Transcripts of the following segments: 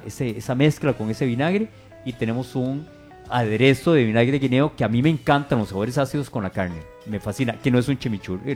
esa mezcla con ese vinagre y tenemos un aderezo de vinagre guineo que a mí me encantan los sabores ácidos con la carne. Me fascina, que no es un chimichurri,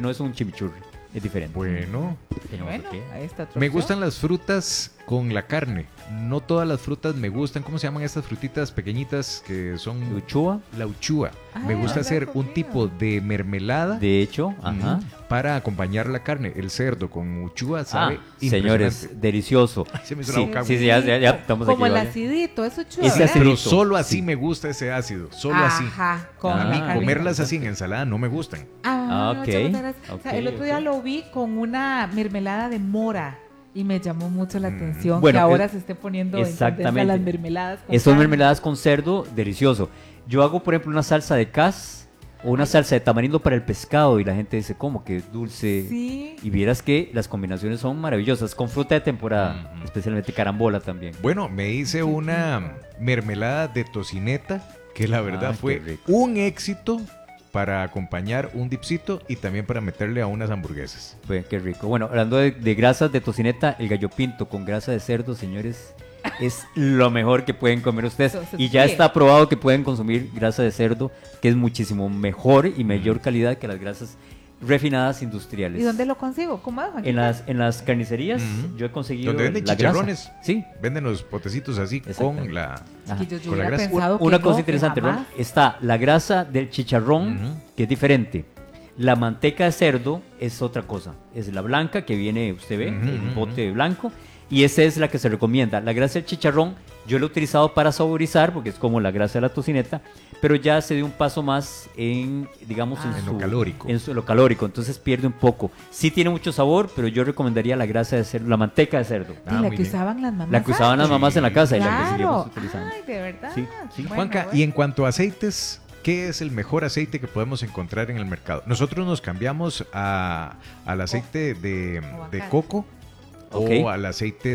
es diferente. Bueno, ahí está otro me opción. gustan las frutas con la carne. No todas las frutas me gustan. ¿Cómo se llaman estas frutitas pequeñitas que son? ¿Uchúa? La uchúa. Me no gusta la he hacer un comido. tipo de mermelada. De hecho, ajá. Para acompañar la carne. El cerdo con uchúa sabe señores, impresionante. delicioso. Ay, se me hizo Sí, la boca sí, agua. ya estamos Como aquí. el ¿vale? acidito, eso chulo. Ese ¿verdad? Pero acidito. solo así Sí. me gusta ese ácido. Solo así. Ajá, con Ah, la Y carne. comerlas así en ensalada no me gustan. Ok, muchas gracias. O sea, el ok, otro día ok. lo vi con una mermelada de mora y me llamó mucho la atención Bueno, que ahora se esté poniendo en tendencia exactamente. las mermeladas con Esas carne. mermeladas con cerdo, delicioso. Yo hago, por ejemplo, una salsa de cas o una salsa de tamarindo para el pescado y la gente dice, ¿cómo? Que dulce. Sí. Y vieras que las combinaciones son maravillosas, con fruta de temporada, especialmente carambola también. Bueno, me hice una mermelada de tocineta que la verdad Ah, qué fue rico. un éxito para acompañar un dipsito y también para meterle a unas hamburguesas. Qué rico. Bueno, hablando de grasas de tocineta, el gallo pinto con grasa de cerdo, señores, es lo mejor que pueden comer ustedes. Entonces, Y ya sí. está probado que pueden consumir grasa de cerdo, que es muchísimo mejor y mayor calidad que las grasas refinadas industriales. ¿Y dónde lo consigo? ¿Cómo es, En las carnicerías Ujú. yo he conseguido Donde venden la grasa. chicharrones. Sí. Venden los potecitos así Exactamente. con la... Ajá. Chiquillos, yo Con la hubiera grasa. pensado que Una no, cosa que interesante, jamás. ¿no? Está la grasa del chicharrón, Ujú. que es diferente. La manteca de cerdo es otra cosa. Es la blanca que viene, usted ve, Ujú, el ujú. bote blanco. Y esa es la que se recomienda. La grasa del chicharrón yo la he utilizado para saborizar, porque es como la grasa de la tocineta, pero ya se dio un paso más en, digamos, En lo calórico. En lo calórico, entonces pierde un poco. Sí tiene mucho sabor, pero yo recomendaría la grasa de cerdo, la manteca de cerdo. Y la muy que bien. usaban las mamás. La que usaban las Sí. mamás en la casa y la que Claro. seguimos utilizando. Ay, de verdad. Sí, sí. Bueno, Juanca, bueno. y en cuanto a aceites, ¿qué es el mejor aceite que podemos encontrar en el mercado? Nosotros nos cambiamos al aceite de Aguacate. coco Ok. o al aceite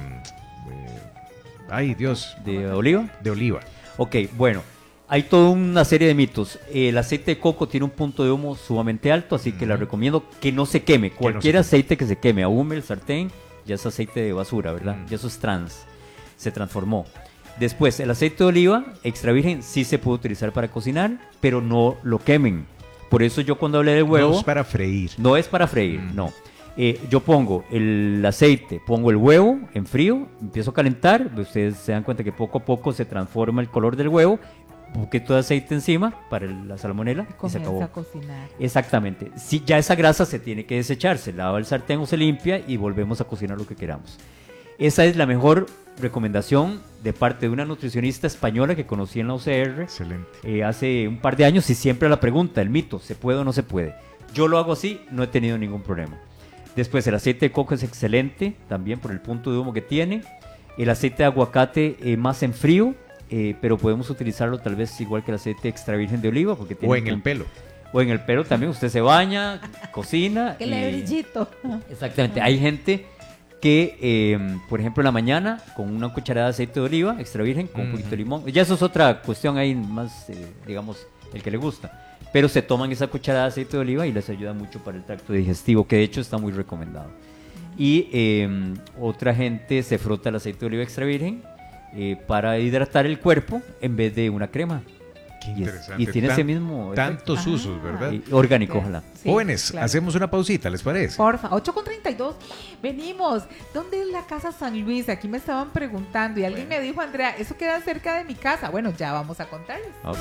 ay Dios, ¿De oliva? de oliva. Ok, bueno, hay toda una serie de mitos. El aceite de coco tiene un punto de humo sumamente alto, así que la recomiendo que no se queme. Cualquier queme. aceite que se queme, ahume el sartén, ya es aceite de basura, ¿verdad? Ya eso es trans, se transformó. Después, el aceite de oliva extra virgen sí se puede utilizar para cocinar, pero no lo quemen. Por eso yo cuando hablé del huevo, No es para freír. no es para freír, no. Yo pongo el aceite, pongo el huevo en frío, empiezo a calentar, ustedes se dan cuenta que poco a poco se transforma el color del huevo, un poquito de aceite encima para la salmonela y se Comienza acabó. a cocinar. Exactamente. Si ya esa grasa se tiene que desechar, se lava el sartén o se limpia y volvemos a cocinar lo que queramos. Esa es la mejor recomendación de parte de una nutricionista española que conocí en la UCR Excelente. hace un par de años y siempre la pregunta, el mito, ¿se puede o no se puede? Yo lo hago así, no he tenido ningún problema. Después el aceite de coco es excelente, también por el punto de humo que tiene. El aceite de aguacate más en frío, pero podemos utilizarlo tal vez igual que el aceite extra virgen de oliva. Porque tiene O en el pelo. O en el pelo también, usted se baña, cocina. Que le dé brillito. Exactamente, hay gente que, por ejemplo, en la mañana, con una cucharada de aceite de oliva extra virgen, con un poquito de limón. Ya eso es otra cuestión ahí más, digamos, el que le gusta. Pero se toman esa cucharada de aceite de oliva y les ayuda mucho para el tracto digestivo, que de hecho está muy recomendado. Y otra gente se frota el aceite de oliva extra virgen para hidratar el cuerpo en vez de una crema. Qué Y, interesante. y tiene ese mismo efecto. Tantos usos, ¿verdad? Y orgánico, ojalá. Sí, Jóvenes, claro. hacemos una pausita, ¿les parece? Porfa, 8:32. Venimos. ¿Dónde es la casa San Luis? Aquí me estaban preguntando y alguien me dijo, Andrea, eso queda cerca de mi casa. Bueno, ya vamos a contarles. Ok.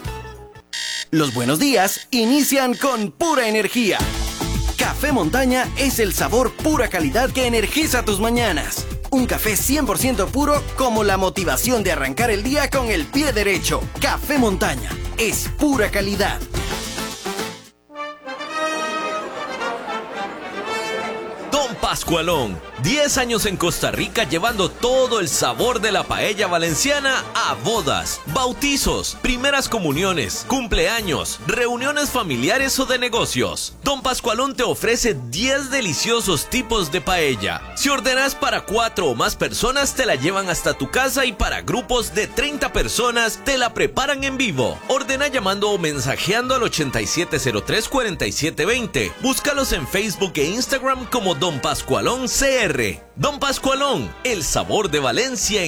Los buenos días inician con pura energía. Café Montaña es el sabor pura calidad que energiza tus mañanas. Un café 100% puro como la motivación de arrancar el día con el pie derecho. Café Montaña es pura calidad. Don Pascualón, 10 años en Costa Rica llevando todo el sabor de la paella valenciana a bodas, bautizos, primeras comuniones, cumpleaños, reuniones familiares o de negocios. Don Pascualón te ofrece 10 deliciosos tipos de paella. Si ordenas para 4 o más personas te la llevan hasta tu casa y para grupos de 30 personas te la preparan en vivo. Ordena llamando o mensajeando al 8703-4720. Búscalos en Facebook e Instagram como Don Pascualón CR. Don Pascualón, el sabor de Valencia